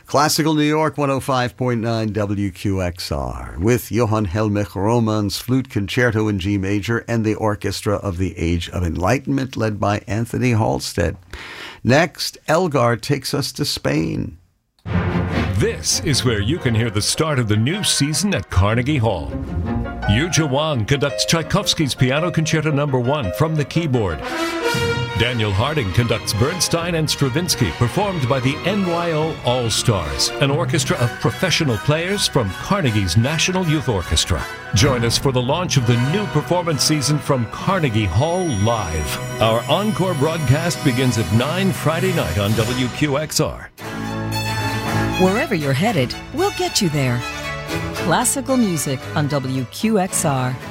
Classical New York 105.9 WQXR with Johann Helmich Romann's Flute Concerto in G Major and the Orchestra of the Age of Enlightenment led by Anthony Halstead. Next, Elgar takes us to Spain. This is where you can hear the start of the new season at Carnegie Hall. Yuja Wang conducts Tchaikovsky's Piano Concerto No. 1 from the keyboard. Daniel Harding conducts Bernstein and Stravinsky, performed by the NYO All-Stars, an orchestra of professional players from Carnegie's National Youth Orchestra. Join us for the launch of the new performance season from Carnegie Hall Live. Our encore broadcast begins at 9 Friday night on WQXR. Wherever you're headed, we'll get you there. Classical music on WQXR.